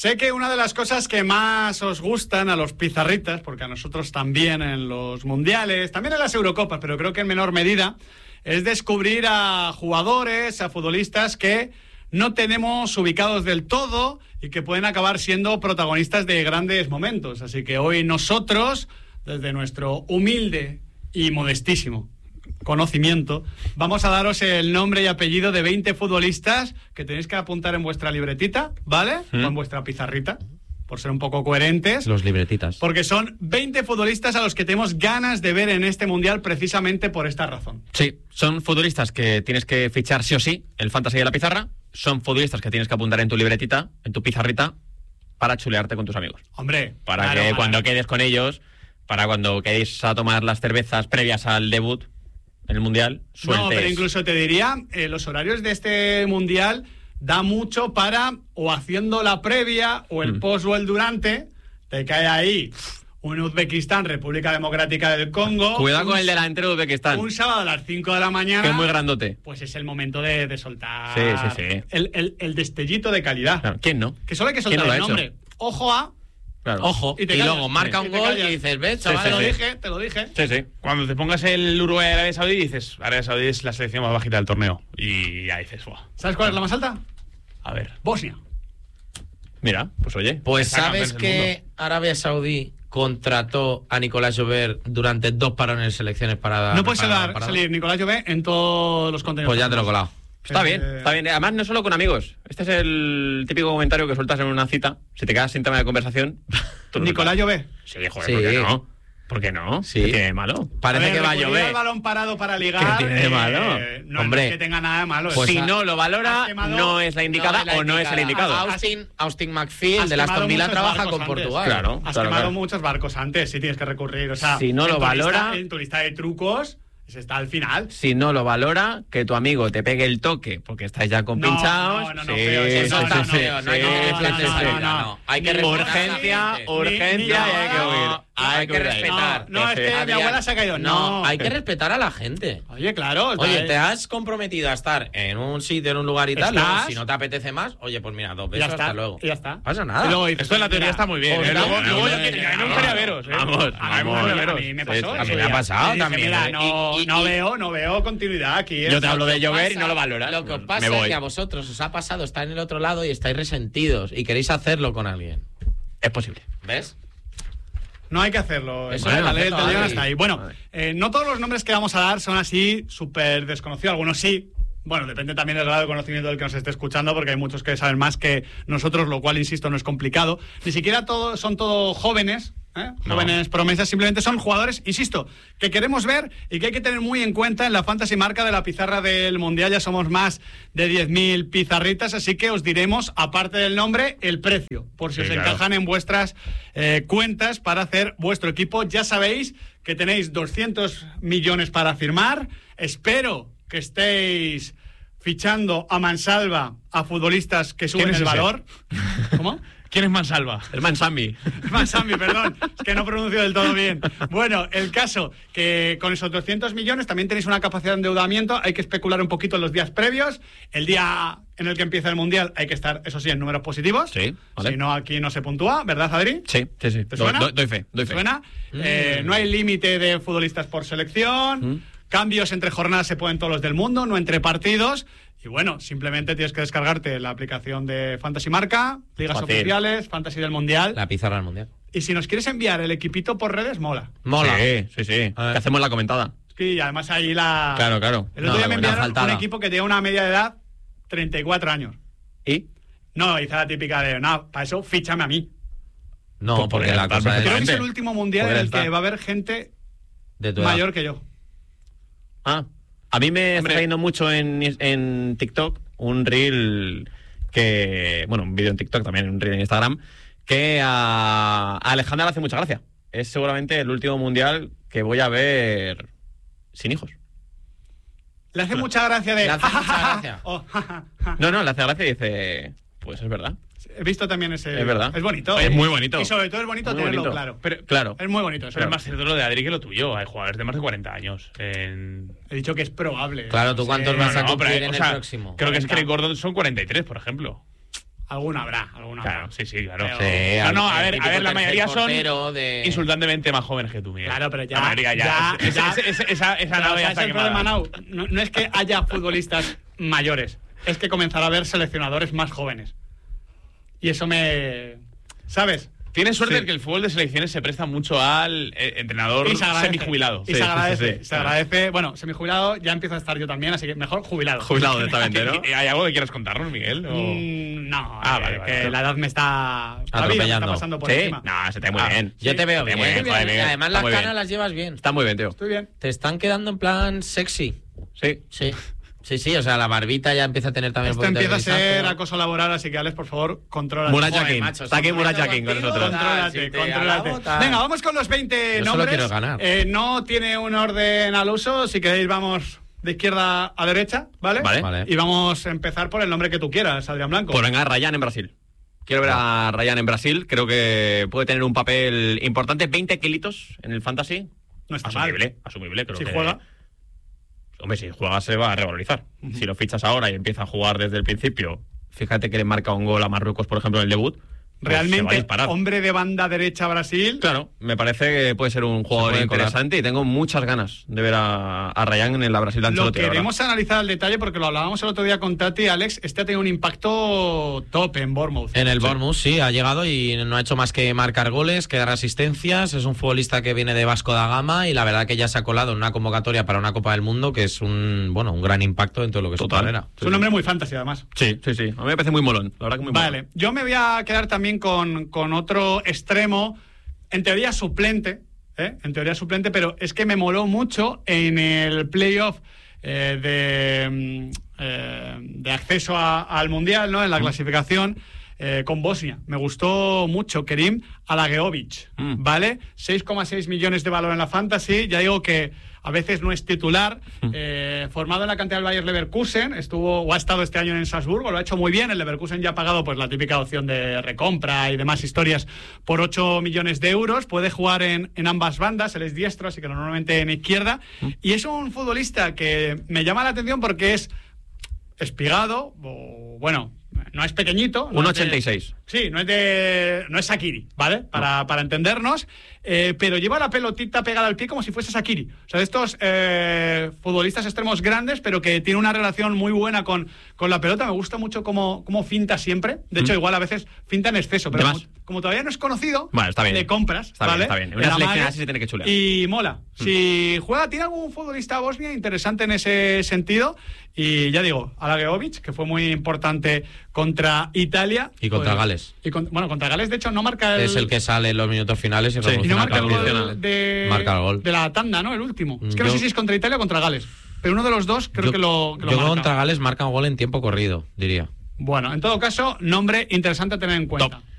Sé que una de las cosas que más os gustan a los pizarritas, porque a nosotros también en los mundiales, también en las Eurocopas, pero creo que en menor medida, es descubrir a jugadores, a futbolistas que no tenemos ubicados del todo y que pueden acabar siendo protagonistas de grandes momentos. Así que hoy nosotros, desde nuestro humilde y modestísimo conocimiento, vamos a daros el nombre y apellido de 20 futbolistas que tenéis que apuntar en vuestra libretita, ¿vale? O en vuestra pizarrita, por ser un poco coherentes. Los libretitas. Porque son 20 futbolistas a los que tenemos ganas de ver en este Mundial precisamente por esta razón. Sí, son futbolistas que tienes que fichar sí o sí, el fantasy de la pizarra. Son futbolistas que tienes que apuntar en tu libretita, en tu pizarrita, para chulearte con tus amigos. Hombre, Para claro, que cuando quedes con ellos, para cuando quedéis a tomar las cervezas previas al debut en el Mundial, sueltes. No, pero incluso te diría, los horarios de este Mundial da mucho para, o haciendo la previa, o el post o el durante, te cae ahí un Uzbekistán, República Democrática del Congo. Cuidado con el delantero de Uzbekistán. Un sábado a las 5 de la mañana. Que es muy grandote. Pues es el momento de soltar Sí. el destellito de calidad. Claro, ¿quién no? Que solo hay que soltar ¿Quién no el lo ha nombre. hecho? Ojo a... Claro. Ojo, y luego marca un gol y dices, ¿ves, chaval? Te lo dije. Sí. Cuando te pongas el Uruguay de Arabia Saudí, dices, Arabia Saudí es la selección más bajita del torneo. Y ya dices, ¡buah! ¿Sabes cuál es la más alta? A ver. Bosnia. Mira, pues oye. Pues Está ¿sabes campeón del que Arabia Saudí contrató a Nicolás Llobert durante 2 parones de selecciones para... No puede salir Nicolás Llobet en todos los contenidos. Pues ya te lo he colado. Está bien. Además, no solo con amigos. Este es el típico comentario que sueltas en una cita. Si te quedas sin tema de conversación... Nicolás Llobet. Sí, joder, Sí. ¿por qué no? ¿Por qué no? Sí. ¿Qué tiene de malo? Parece que va a recurrir llover. al balón parado para ligar. ¿Qué tiene de malo? No Hombre. es que tenga nada de malo. Pues si a- no lo valora, has quemado- no es la indicada o no es el indicado. Austin McPhee, Has el de la quemado Aston Villa, muchos trabaja barcos con antes. Portugal. Claro. Has quemado muchos barcos antes, si tienes que recurrir. O sea, Si no lo en tu valora- en tu lista de trucos, ese está al final. Si no lo valora, que tu amigo te pegue el toque porque estáis ya compinchados. No, Sí, feo, eso sí, está sí, feo, sí, no hay que sí, respetar, sí, sí. no. Hay que respetar a la Urgencia, gente. urgencia y hay que huir. Hay que huir. respetar. No, es que mi abuela se ha caído. No, hay que respetar a la gente. Oye, claro. Oye, te has comprometido a estar en un sitio, en un lugar y tal. ¿Estás? Luego, si no te apetece más, oye, pues mira, 2 ya besos, está, hasta luego. y ya está. Pasa nada. Y luego dices, Esto en la teoría mira, está muy bien. Os ¿eh? da- Luego no, yo no, que a mí me gustaría veros. Vamos, A mí me pasó. A mí eso me ha ya. pasado Y dije, también, Mira, ¿eh? no veo continuidad aquí. Yo te hablo de llover y Pasa- no lo valoras. Lo que os Me pasa voy. es que a vosotros os ha pasado estar en el otro lado y estáis resentidos y queréis hacerlo con alguien. Es posible. ¿Ves? No hay que hacerlo. Eso Vale, hay que la ley del hacerlo, talión Adri. está ahí. Bueno, no todos los nombres que vamos a dar son así súper desconocidos. Algunos sí. Bueno, depende también del grado de conocimiento del que nos esté escuchando, porque hay muchos que saben más que nosotros, lo cual, insisto, no es complicado. Ni siquiera son todos jóvenes, jóvenes promesas, simplemente son jugadores, insisto, que queremos ver y que hay que tener muy en cuenta en la fantasy marca de la pizarra del Mundial. Ya somos más de 10.000 pizarritas, así que os diremos, aparte del nombre, el precio, por si os encajan en vuestras cuentas para hacer vuestro equipo. Ya sabéis que tenéis 200 millones para firmar. Espero que estéis fichando a mansalva a futbolistas que suben ¿Quién es el ese? valor. ¿Cómo? ¿Quién es Mansalva? El Mansambi. Mansambi, perdón, es que no pronuncio del todo bien. Bueno, el caso que con esos 200 millones también tenéis una capacidad de endeudamiento. Hay que especular un poquito en los días previos. El día en el que empieza el Mundial hay que estar, eso sí, en números positivos. Sí, vale. Si no, aquí no se puntúa, ¿verdad, Adri? Sí. ¿Te suena? Doy fe. ¿Suena? No hay límite de futbolistas por selección. Cambios entre jornadas se pueden todos los del mundo, no entre partidos. Y bueno, simplemente tienes que descargarte la aplicación de Fantasy Marca, ligas Fácil. oficiales, Fantasy del Mundial. La pizarra del mundial. Y si nos quieres enviar el equipito por redes, mola. Mola. Sí. Que hacemos la comentada. Y además ahí la... Claro. El otro día me la enviaron faltada. un equipo que tiene una media de edad 34 años. ¿Y? No, hice la típica de, no, para eso fíchame a mí. No, Pues porque podría la estar cosa Creo que es perfectamente. el último mundial en Podría el que estar. va a haber gente de tu edad. mayor que yo. A mí me está saliendo mucho en TikTok un reel que... Bueno, un vídeo en TikTok también, un reel en Instagram, que a Alejandra le hace mucha gracia. Es seguramente el último mundial que voy a ver sin hijos. Le hace mucha gracia de... Le hace mucha gracia. Oh, No, le hace gracia y dice... Pues es verdad. He visto también ese... Es verdad. Es bonito. Es muy bonito. Y sobre todo es bonito Muy tenerlo bonito. claro. Pero, Claro. Es muy bonito eso. pero es más cierto lo de Adri que lo tuyo. Hay jugadores de más de 40 años. He dicho que es probable. Claro, ¿tú cuántos vas a pero, cumplir en o el sea, próximo? Creo que es Craig Gordon son 43, por ejemplo. Alguna habrá. Claro, sí, claro. Pero- Sí, No, a ver, el típico la mayoría tercer son portero de... insultantemente más jóvenes que tú, Miguel. Claro, pero ya- La mayoría ya- Esa Pero, nave ya ¿sabes está el problema, quemada. Nau? No es que haya futbolistas mayores, es que comenzará a haber seleccionadores más jóvenes. Y eso ¿sabes? Tienes suerte Sí. de que el fútbol de selecciones se presta mucho al entrenador Y se agradece. semijubilado. Y se agradece. Se agradece. Bueno, semijubilado ya empiezo a estar yo también, así que mejor jubilado. Jubilado directamente, ¿no? ¿Hay algo que quieras contarnos, Miguel? ¿O? No, Vale, que vale. la edad me está... La vida me está Atropellando. pasando por Sí, encima. no, se te ve muy bien. Yo te veo bien. muy bien, joder, Miguel. Además, Está las muy canas bien. las llevas bien. Está muy bien, tío. Estoy bien. Te están quedando en plan sexy. Sí. Sí, o sea, la barbita ya empieza a tener también Esto un poquito de empieza a ser grisáceo. acoso laboral, así que Alex, por favor, controla. Murat Joder, Yakin. macho, Está aquí son Murat buenos Yakin con partidos. nosotros. Contrólate, Si te contrólate. alabota. Venga, vamos con los 20 Yo solo nombres. quiero ganar. No tiene un orden al uso. Si queréis, vamos de izquierda a derecha, ¿vale? Vale. Y vamos a empezar por el nombre que tú quieras, Adrián Blanco. Pues venga, Rayán en Brasil. Quiero ver a Rayán en Brasil. Creo que puede tener un papel importante. 20 kilitos en el fantasy. No está Asumible, creo Si que... juega. Hombre, si juega se va a revalorizar. Si lo fichas ahora y empieza a jugar desde el principio, fíjate que le marca un gol a Marruecos, por ejemplo, en el debut. pues se va a Realmente, disparar. hombre de banda derecha Brasil. Claro, me parece que puede ser un jugador puede colar. interesante y tengo muchas ganas de ver a Rayán en la Brasil de Lo Ancelotti. la verdad. queremos analizar al detalle porque lo hablábamos el otro día con Tati y Alex. Este ha tenido un impacto top en Bournemouth. En el Bournemouth, sí, ha llegado y no ha hecho más que marcar goles, que dar asistencias. Es un futbolista que viene de Vasco da Gama y la verdad que ya se ha colado en una convocatoria para una Copa del Mundo, que es un gran impacto en todo lo que es su Total. carrera. Es un hombre muy fantasy, además. Sí. A mí me parece muy molón. La verdad que muy molón. Vale, yo me voy a quedar también con otro extremo, en teoría suplente, pero es que me moló mucho en el playoff de acceso al Mundial, ¿no? En la clasificación con Bosnia. Me gustó mucho Kerim Alageovic, ¿vale? 6,6 millones de valor en la fantasy. Ya digo que a veces no es titular. Formado en la cantera del Bayer Leverkusen, ha estado este año en Salzburgo, lo ha hecho muy bien. El Leverkusen ya ha pagado pues la típica opción de recompra y demás historias por 8 millones de euros. Puede jugar en ambas bandas, él es diestro, así que normalmente en izquierda. Y es un futbolista que me llama la atención porque es espigado, o bueno, no es pequeñito. Un no es de- 86. Sí, no es Shaqiri, ¿vale? Para entendernos, pero lleva la pelotita pegada al pie como si fuese Shaqiri. O sea, de estos futbolistas extremos grandes, pero que tiene una relación muy buena con la pelota. Me gusta mucho cómo finta siempre. De hecho, igual a veces finta en exceso, pero ¿De más? como todavía no es conocido, Vale, está bien. le compras, Está bien, ¿vale? está bien. En El una selección amague, así se tiene que chulear. Y mola. Si juega, tiene algún futbolista bosnia interesante en ese sentido. Y ya digo, Alageovic, que fue muy importante contra Italia. Y contra Pues, Gales. Contra Gales, de hecho, no marca Es el que sale en los minutos finales y Sí, y no revoluciona marca el el partido. gol de, Marca el gol. de la tanda, ¿no? El último. Es que no Yo- sé si es contra Italia o contra Gales. Pero uno de los dos creo que lo yo marca. contra Gales marca un gol en tiempo corrido, diría. Bueno, en todo caso, nombre interesante a tener en cuenta. Top.